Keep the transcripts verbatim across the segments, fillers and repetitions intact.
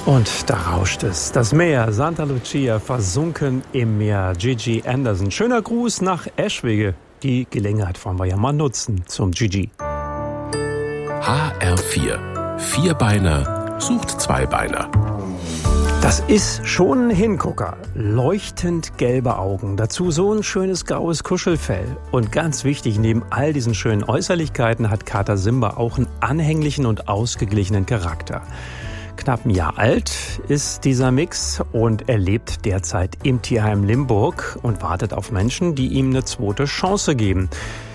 Und da rauscht es. Das Meer, Santa Lucia, versunken im Meer. Gigi Anderson. Schöner Gruß nach Eschwege. Die Gelegenheit wollen wir ja mal nutzen zum Gigi. H R vier. Vierbeiner sucht Zweibeiner. Das ist schon ein Hingucker. Leuchtend gelbe Augen. Dazu so ein schönes graues Kuschelfell. Und ganz wichtig, neben all diesen schönen Äußerlichkeiten hat Kater Simba auch einen anhänglichen und ausgeglichenen Charakter. Knapp ein Jahr alt ist dieser Mix und er lebt derzeit im Tierheim Limburg und wartet auf Menschen, die ihm eine zweite Chance geben.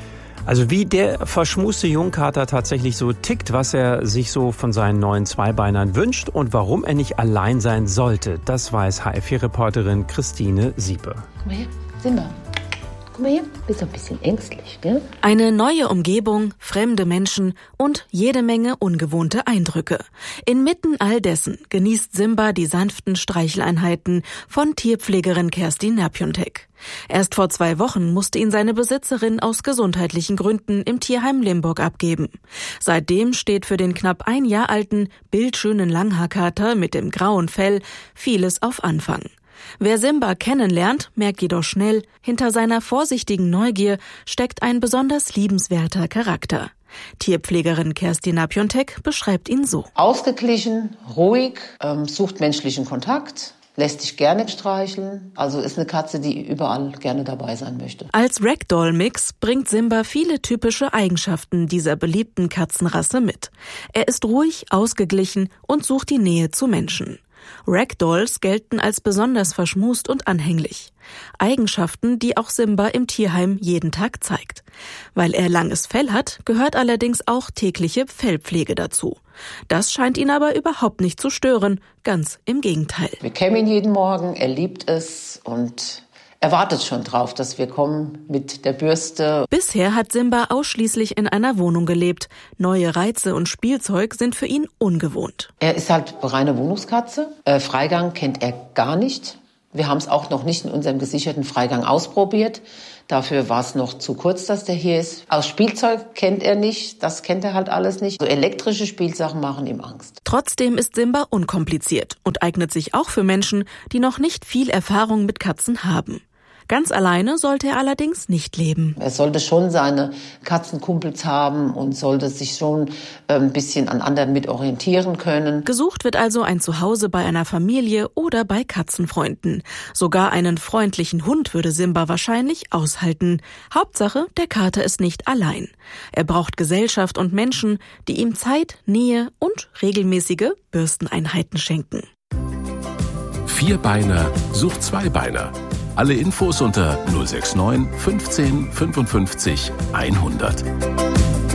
Also wie der verschmuste Jungkater tatsächlich so tickt, was er sich so von seinen neuen Zweibeinern wünscht und warum er nicht allein sein sollte, das weiß H R vier-Reporterin Christine Siepe. Komm mal her, Simba. Guck mal hier, bist ein bisschen ängstlich, gell? Eine neue Umgebung, fremde Menschen und jede Menge ungewohnte Eindrücke. Inmitten all dessen genießt Simba die sanften Streicheleinheiten von Tierpflegerin Kerstin Napiontek. Erst vor zwei Wochen musste ihn seine Besitzerin aus gesundheitlichen Gründen im Tierheim Limburg abgeben. Seitdem steht für den knapp ein Jahr alten, bildschönen Langhaarkater mit dem grauen Fell vieles auf Anfang. Wer Simba kennenlernt, merkt jedoch schnell, hinter seiner vorsichtigen Neugier steckt ein besonders liebenswerter Charakter. Tierpflegerin Kerstin Napiontek beschreibt ihn so. Ausgeglichen, ruhig, ähm, sucht menschlichen Kontakt, lässt sich gerne streicheln. Also ist eine Katze, die überall gerne dabei sein möchte. Als Ragdoll-Mix bringt Simba viele typische Eigenschaften dieser beliebten Katzenrasse mit. Er ist ruhig, ausgeglichen und sucht die Nähe zu Menschen. Ragdolls gelten als besonders verschmust und anhänglich. Eigenschaften, die auch Simba im Tierheim jeden Tag zeigt. Weil er langes Fell hat, gehört allerdings auch tägliche Fellpflege dazu. Das scheint ihn aber überhaupt nicht zu stören, ganz im Gegenteil. Wir kämmen ihn jeden Morgen, er liebt es und er wartet schon drauf, dass wir kommen mit der Bürste. Bisher hat Simba ausschließlich in einer Wohnung gelebt. Neue Reize und Spielzeug sind für ihn ungewohnt. Er ist halt reine Wohnungskatze. Äh, Freigang kennt er gar nicht. Wir haben es auch noch nicht in unserem gesicherten Freigang ausprobiert. Dafür war es noch zu kurz, dass der hier ist. Aus Spielzeug kennt er nicht, das kennt er halt alles nicht. So elektrische Spielsachen machen ihm Angst. Trotzdem ist Simba unkompliziert und eignet sich auch für Menschen, die noch nicht viel Erfahrung mit Katzen haben. Ganz alleine sollte er allerdings nicht leben. Er sollte schon seine Katzenkumpels haben und sollte sich schon ein bisschen an anderen mit orientieren können. Gesucht wird also ein Zuhause bei einer Familie oder bei Katzenfreunden. Sogar einen freundlichen Hund würde Simba wahrscheinlich aushalten. Hauptsache, der Kater ist nicht allein. Er braucht Gesellschaft und Menschen, die ihm Zeit, Nähe und regelmäßige Bürsteneinheiten schenken. Vierbeiner sucht Zweibeiner. Alle Infos unter null sechs neun fünfzehn fünfundfünfzig hundert.